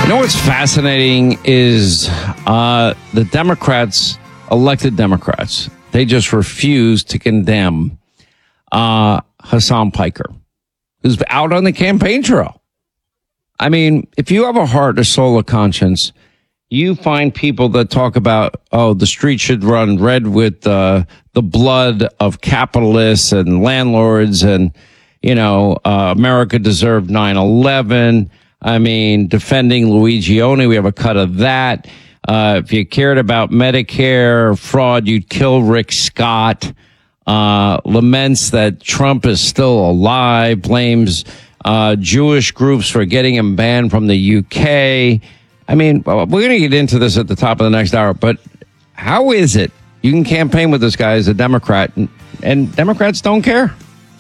You know what's fascinating is the Democrats, elected Democrats, they just refuse to condemn Hassan Piker, who's out on the campaign trail. I mean, if you have a heart or soul of conscience, you find people that talk about, oh, the street should run red with the blood of capitalists and landlords and, you know, America deserved 9/11. I mean, defending Luigione, we have a cut of that. If you cared about Medicare fraud, you'd kill Rick Scott. Laments that Trump is still alive, blames Jewish groups for getting him banned from the UK. I mean, we're going to get into this at the top of the next hour, but how is it you can campaign with this guy as a Democrat and Democrats don't care?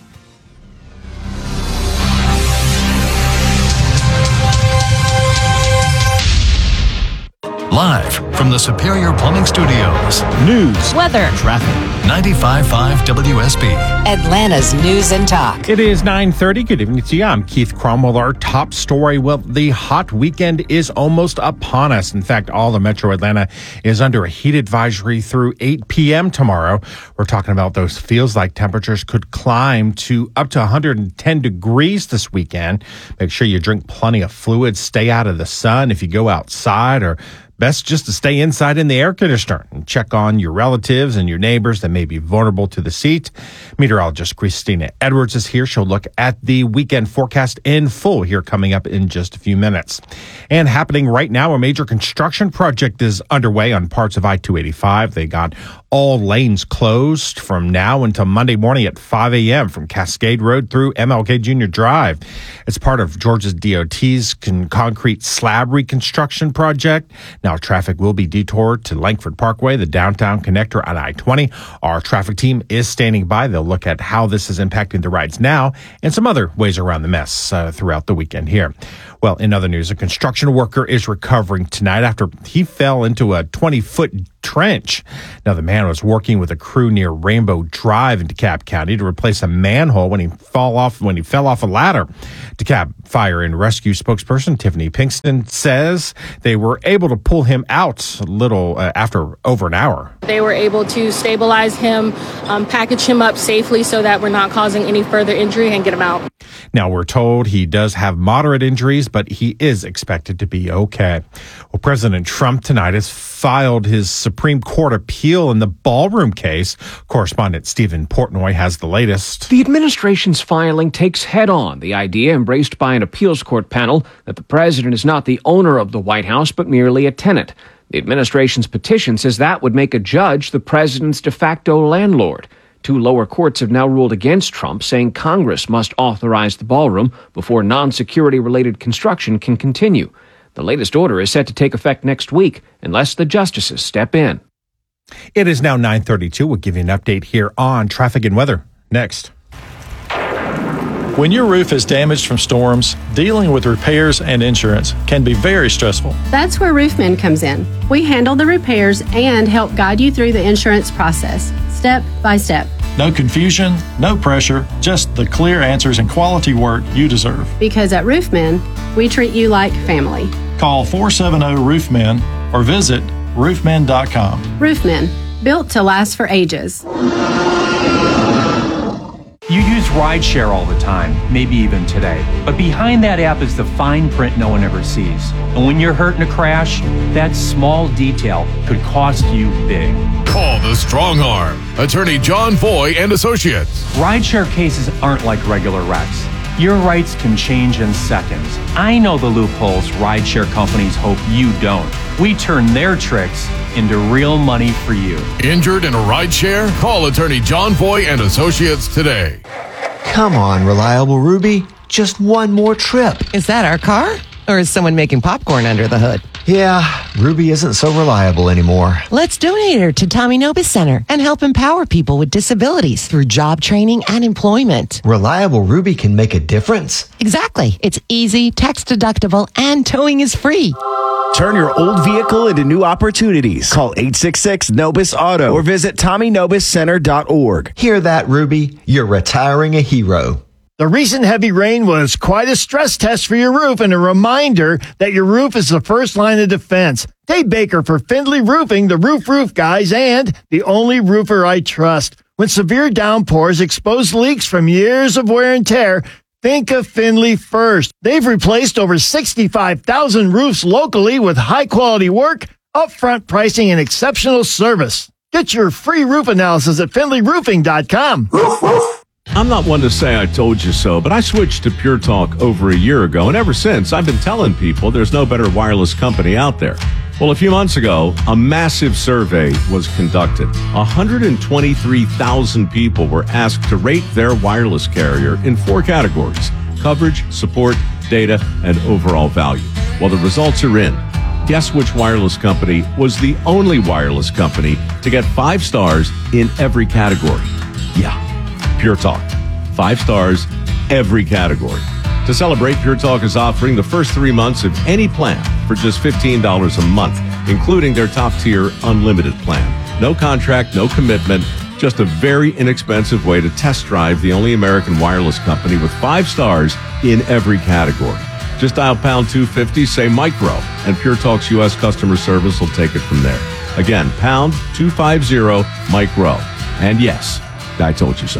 Live from the Superior Plumbing Studios. News, weather, traffic. 95.5 WSB. Atlanta's News and Talk. It is 9:30. Good evening to you. I'm Keith Cromwell. Our top story. Well, the hot weekend is almost upon us. In fact, all of Metro Atlanta is under a heat advisory through 8 p.m. tomorrow. We're talking about those feels like temperatures could climb to up to 110 degrees this weekend. Make sure you drink plenty of fluids. Stay out of the sun if you go outside, or best just to stay inside in the air conditioner and check on your relatives and your neighbors that may be vulnerable to the heat. Meteorologist Christina Edwards is here. She'll look at the weekend forecast in full here coming up in just a few minutes. And happening right now, a major construction project is underway on parts of I-285. They got all lanes closed from now until Monday morning at 5 a.m. from Cascade Road through MLK Jr. Drive. It's part of Georgia's DOT's concrete slab reconstruction project. Now, traffic will be detoured to Langford Parkway, the downtown connector on I-20. Our traffic team is standing by. They'll look at how this is impacting the rides now and some other ways around the mess throughout the weekend here. Well, in other news, a construction worker is recovering tonight after he fell into a 20-foot trench. Now, the man was working with a crew near Rainbow Drive in DeKalb County to replace a manhole when he fell off a ladder. DeKalb Fire and Rescue spokesperson Tiffany Pinkston says they were able to pull him out a little after over an hour. They were able to stabilize him, package him up safely so that we're not causing any further injury, and get him out. Now, we're told he does have moderate injuries, but he is expected to be okay. Well, President Trump tonight has filed his Supreme Court appeal in the ballroom case. Correspondent Stephen Portnoy has the latest. The administration's filing takes head-on the idea embraced by an appeals court panel that the president is not the owner of the White House, but merely a tenant. The administration's petition says that would make a judge the president's de facto landlord. Two lower courts have now ruled against Trump, saying Congress must authorize the ballroom before non-security related construction can continue. The latest order is set to take effect next week unless the justices step in. It is now 9:32. We'll give you an update here on traffic and weather next. When your roof is damaged from storms, dealing with repairs and insurance can be very stressful. That's where Roofmen comes in. We handle the repairs and help guide you through the insurance process, step by step. No confusion, no pressure, just the clear answers and quality work you deserve. Because at Roofmen, we treat you like family. Call 470-ROOFMEN or visit roofmen.com. Roofmen, built to last for ages. You use rideshare all the time, maybe even today. But behind that app is the fine print no one ever sees. And when you're hurt in a crash, that small detail could cost you big. Call the Strong Arm. Attorney John Foy and Associates. Rideshare cases aren't like regular wrecks. Your rights can change in seconds. I know the loopholes rideshare companies hope you don't. We turn their tricks into real money for you. Injured in a rideshare? Call attorney John Foy and Associates today. Come on, Reliable Ruby. Just one more trip. Is that our car? Or is someone making popcorn under the hood? Yeah, Ruby isn't so reliable anymore. Let's donate her to Tommy Nobis Center and help empower people with disabilities through job training and employment. Reliable Ruby can make a difference. Exactly. It's easy, tax deductible, and towing is free. Turn your old vehicle into new opportunities. Call 866-NOBIS-AUTO or visit TommyNobisCenter.org. Hear that, Ruby? You're retiring a hero. The recent heavy rain was quite a stress test for your roof and a reminder that your roof is the first line of defense. Dave Baker for Findlay Roofing, the roof guys, and the only roofer I trust. When severe downpours expose leaks from years of wear and tear, think of Findlay first. They've replaced over 65,000 roofs locally with high-quality work, upfront pricing, and exceptional service. Get your free roof analysis at FindlayRoofing.com. I'm not one to say I told you so, but I switched to Pure Talk over a year ago, and ever since, I've been telling people there's no better wireless company out there. Well, a few months ago, a massive survey was conducted. 123,000 people were asked to rate their wireless carrier in 4 categories: coverage, support, data, and overall value. Well, the results are in. Guess which wireless company was the only wireless company to get 5 stars in every category? Yeah, Pure Talk. 5 stars, every category. To celebrate, Pure Talk is offering the first 3 months of any plan for just $15 a month, including their top-tier unlimited plan. No contract, no commitment, just a very inexpensive way to test drive the only American wireless company with 5 stars in every category. Just dial pound 250, say micro, and Pure Talk's U.S. customer service will take it from there. Again, pound 250 micro. And yes, I told you so.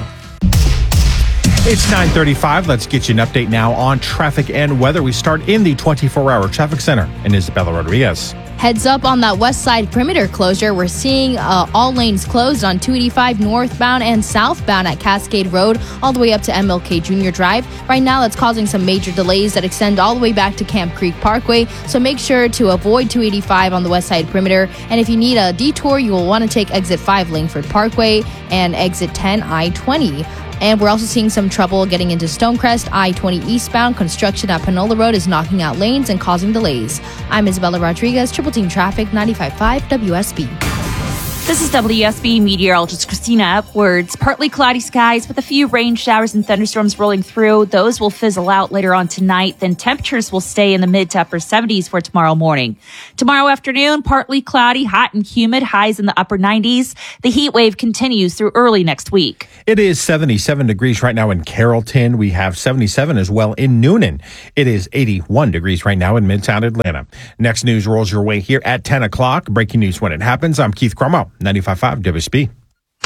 It's 9:35. Let's get you an update now on traffic and weather. We start in the 24-hour traffic center in Isabella Rodriguez. Heads up on that west side perimeter closure. We're seeing all lanes closed on 285 northbound and southbound at Cascade Road, all the way up to MLK Jr. Drive. Right now, that's causing some major delays that extend all the way back to Camp Creek Parkway. So make sure to avoid 285 on the west side perimeter. And if you need a detour, you will want to take exit 5 Langford Parkway and exit 10 I-20. And we're also seeing some trouble getting into Stonecrest. I-20 eastbound. Construction at Panola Road is knocking out lanes and causing delays. I'm Isabella Rodriguez, Triple Team Traffic, 95.5 WSB. This is WSB meteorologist Christina Upwards. Partly cloudy skies with a few rain showers and thunderstorms rolling through. Those will fizzle out later on tonight. Then temperatures will stay in the mid to upper 70s for tomorrow morning. Tomorrow afternoon, partly cloudy, hot and humid, highs in the upper 90s. The heat wave continues through early next week. It is 77 degrees right now in Carrollton. We have 77 as well in Noonan. It is 81 degrees right now in Midtown Atlanta. Next news rolls your way here at 10 o'clock. Breaking news when it happens. I'm Keith Cromwell, 95.5 WSB.